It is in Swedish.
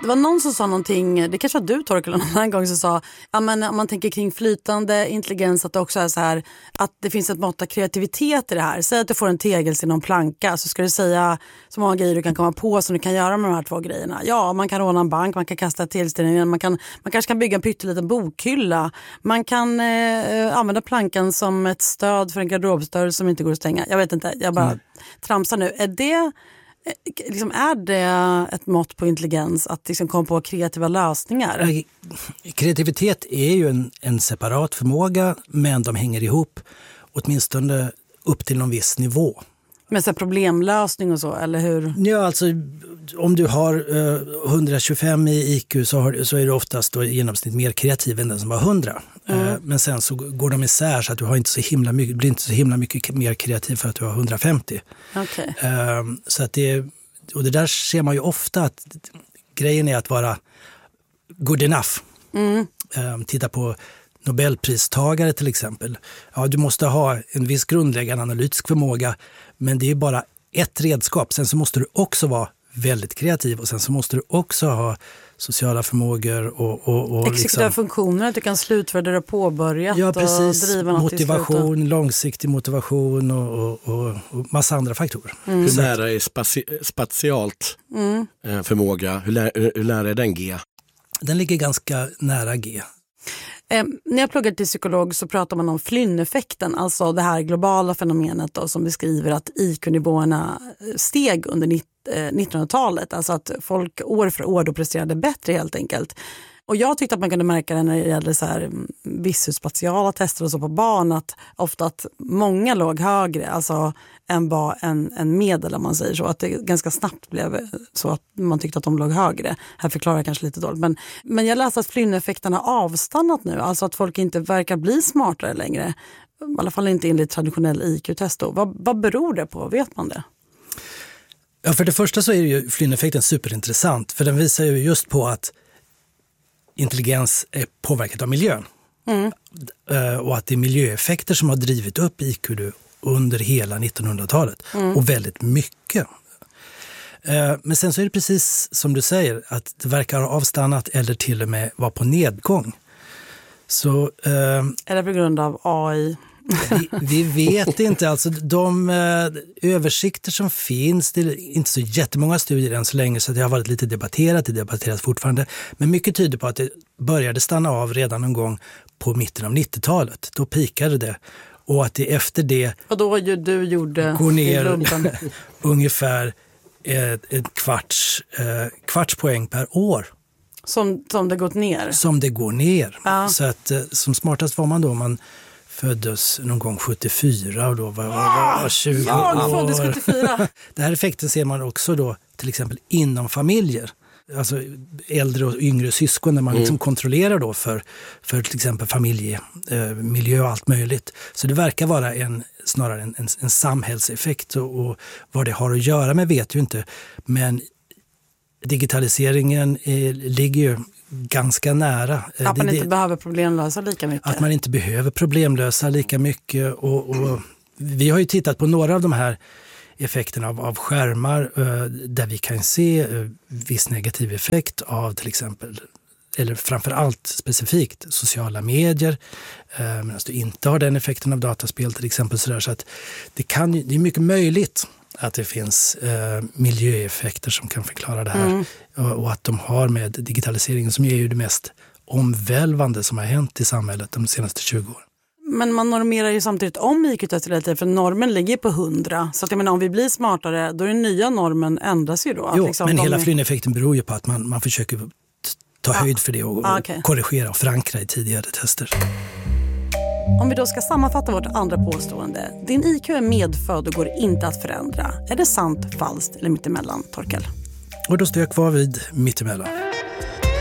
Det var någon som sa någonting, det kanske var du Torkel någon annan gång som sa, ja, men om man tänker kring flytande intelligens att det också är så här, att det finns ett mått av kreativitet i det här. Säg att du får en tegel till någon planka, så ska du säga så många grejer du kan komma på som du kan göra med de här två grejerna. Ja, man kan råna en bank, man kan kasta tillställningen, man kanske kan bygga en pytteliten bokhylla. Man kan använda plankan som ett stöd för en garderobsdörr som inte går att stänga. Jag vet inte, jag bara tramsar nu. Är det ett mått på intelligens att liksom komma på kreativa lösningar? Kreativitet är ju en separat förmåga, men de hänger ihop åtminstone upp till någon viss nivå. Med så problemlösning och så, eller hur? Ja, alltså om du har 125 i IQ så är du oftast då i genomsnitt mer kreativ än den som har 100. Men sen så går de isär så att du har inte så himla mycket, blir inte så himla mycket mer kreativ för att du har 150. Okay. Så att och det där ser man ju ofta att grejen är att vara good enough. Titta på Nobelpristagare till exempel. Ja, du måste ha en viss grundläggande analytisk förmåga, men det är bara ett redskap. Sen så måste du också vara väldigt kreativ och sen så måste du också ha sociala förmågor och exekutiva funktioner, att du kan slutföra det du har påbörjat. Ja, precis. Och driva något motivation, långsiktig motivation och massa andra faktorer. Hur nära är spatialt förmåga? Hur nära är den G? Den ligger ganska nära G. När jag pluggar till psykolog så pratar man om Flynn-effekten, alltså det här globala fenomenet då, som beskriver att IQ-nivåerna steg under 1900-talet. Alltså att folk år för år då presterade bättre helt enkelt. Och jag tyckte att man kunde märka det när det gällde så här visuspatiala tester och så på barn, att ofta att många låg högre, alltså än vad en medel om man säger så, att det ganska snabbt blev så att man tyckte att de låg högre. Här förklarar jag kanske lite dåligt, men jag läste att Flynn-effekten har avstannat nu, alltså att folk inte verkar bli smartare längre, i alla fall inte enligt traditionell IQ-test då. Vad beror det på? Vet man det? Ja, för det första så är ju Flynn-effekten superintressant, för den visar ju just på att intelligens är påverkat av miljön. Och att det är miljöeffekter som har drivit upp IQ under hela 1900-talet. Och väldigt mycket. Men sen så är det precis som du säger, att det verkar ha avstannat eller till och med vara på nedgång. Så, är det på grund av AI? Vi vet inte. Alltså, de översikter som finns, det är inte så jättemånga studier än så länge, så det har varit lite debatterat, det debatteras fortfarande. Men mycket tyder på att det började stanna av redan någon gång på mitten av 90-talet. Då pikade det. Och att det efter det och då du gjorde går ner ungefär en kvarts poäng per år. Som det gått ner? Som det går ner. Ja. Så att som smartast var man då man föddes någon gång 74 och då var 20 ja, år. Föddes 74. Den här effekten ser man också då till exempel inom familjer. Alltså äldre och yngre syskon när man liksom kontrollerar då för till exempel familjemiljö och allt möjligt. Så det verkar vara snarare en samhällseffekt och vad det har att göra med vet ju inte. Men digitaliseringen ligger ju ganska nära. Att man inte behöver problemlösa lika mycket. Att man inte behöver problemlösa lika mycket. Och vi har ju tittat på några av de här effekterna av skärmar där vi kan se viss negativ effekt av till exempel, eller framförallt specifikt sociala medier, medan du inte har den effekten av dataspel till exempel. Så att det är mycket möjligt att det finns miljöeffekter som kan förklara det här och att de har med digitaliseringen, som är ju det mest omvälvande som har hänt i samhället de senaste 20 åren. Men man normerar ju samtidigt om IQ-test hela tiden, för normen ligger på 100. Så att jag menar, om vi blir smartare, då är den nya normen ändras ju då. Jo, liksom, men hela Flynn-effekten beror ju på att man försöker ta höjd för det och korrigera och förankra i tidigare tester. Om vi då ska sammanfatta vårt andra påstående. Din IQ är medfödd och går inte att förändra. Är det sant, falskt eller mittemellan, Torkel? Och då står jag kvar vid mittemellan.